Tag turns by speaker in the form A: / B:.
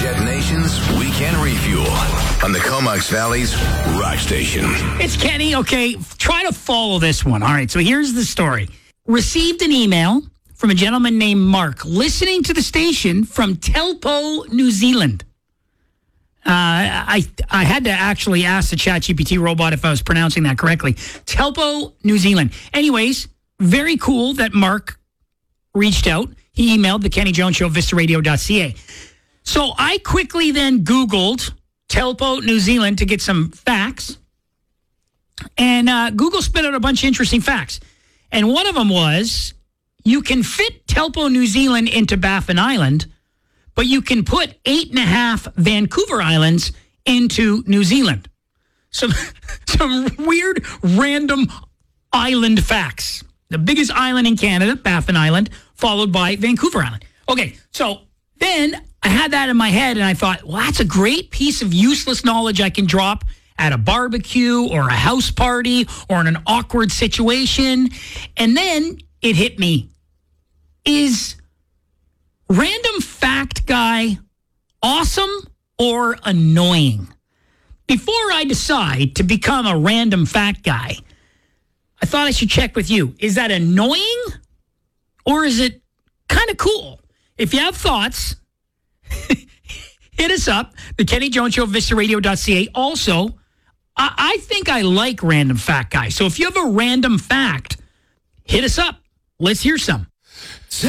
A: Forget Nation's Weekend Refuel on the Comox Valley's Rock Station.
B: It's Kenny. Okay, try to follow this one. All right, so here's the story. Received an email from a gentleman named Mark, listening to the station from Telpo, New Zealand. I had to actually ask the ChatGPT robot if I was pronouncing that correctly. Telpo, New Zealand. Anyways, very cool that Mark reached out. He emailed the Kenny Jones Show, vistaradio.ca. So I quickly then Googled Telpo, New Zealand to get some facts. And Google spit out a bunch of interesting facts. And one of them was, you can fit Telpo, New Zealand into Baffin Island, but you can put 8.5 Vancouver Islands into New Zealand. Some weird, random island facts. The biggest island in Canada, Baffin Island, followed by Vancouver Island. Okay, so then I had that in my head, and I thought, well, that's a great piece of useless knowledge I can drop at a barbecue or a house party or in an awkward situation. And then it hit me. Is random fact guy awesome or annoying? Before I decide to become a random fact guy, I thought I should check with you. Is that annoying or is it kind of cool? If you have thoughts, hit us up, the Kenny Jones Show, vistaradio.ca. Also, I think I like random fact guys. So if you have a random fact, hit us up. Let's hear some.